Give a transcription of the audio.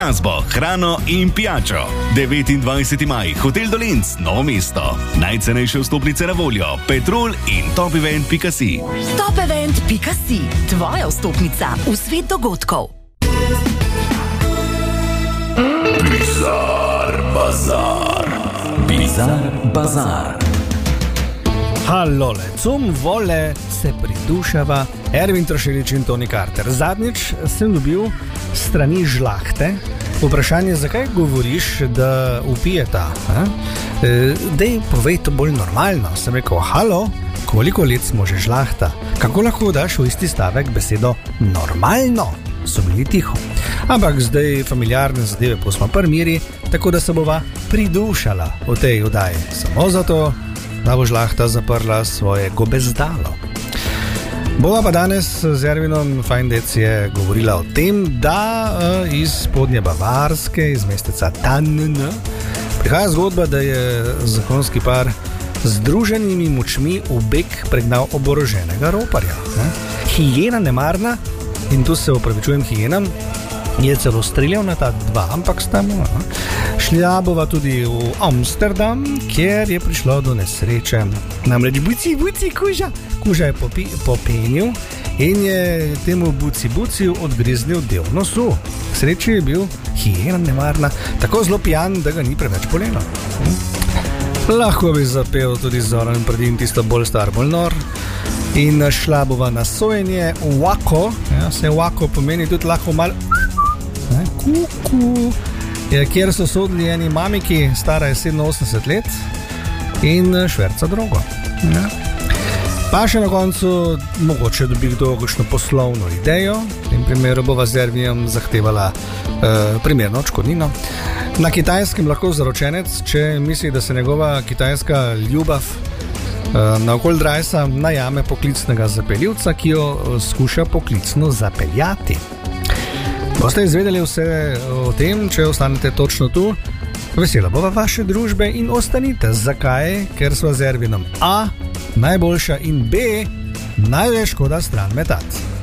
glasbo, hrano in pijačo. 29. maj, Hotel Dolenc, Novo mesto. Najcenejše vstopnice na voljo, Petrol in topevent.si. Topevent.si, tvoja vstopnica v svet dogodkov. Bizar Bazar. Bizar Bazar. Hallole, cum vole se pridušava Ervin Trošilič in Toni Carter. Zadnjič sem dobil strani žlahte vprašanje, zakaj govoriš, da upijeta. Dej, povej to bolj normalno. Sem rekel, halo, koliko let smo že žlahta? Kako lahko daš v isti stavek besedo normalno? So bili tiho. Ampak zdaj familiarne zadeve posmo primeri, tako da se bova pridušala v tej oddaji. Samo zato, da bo žlahta zaprla svoje gobezdalo. Bova pa danes z Ervinom Fajndec je govorila o tem, da iz spodnje Bavarske, iz mesteca Tann, prihaja zgodba, da je zakonski par z združenimi močmi v beg pregnal oboroženega roparja. Hijena nemarna, in tu se opravičujem hijenam, je celo streljal na ta dva, ampak sta mu. Šla bova tudi v Amsterdam, kjer je prišlo do nesreče. Namreč buci, kuža je popenil in je temu buci odgriznil del nosu. K sreči je bil hijena nemarna, tako zelo pijan, da ga ni preveč bolelo. Lahko bi zapel tudi Zoran Predin, tisto bolj star, bolj nor. In šla bova na sojenje v Wako, se Wako pomeni tudi lahko malo kuku, kjer so sodili eni mamiki, stara je 87 let in šverca drogo. Pa še na koncu mogoče dobi kdo kakšno poslovno idejo, v tem primeru bova z Ervijem zahtevala primerno odškodnino. Na Kitajskem lahko zaročenec, če misli, da se njegova kitajska ljubav na okol Drajsa najame poklicnega zapeljivca, ki jo skuša poklicno zapeljati. Boste izvedeli vse o tem, če ostanete točno tu. Vesela bova vaše družbe in ostanite. Zakaj? Ker sva z Ervinom A, najboljša, in B, največ škoda stran metati.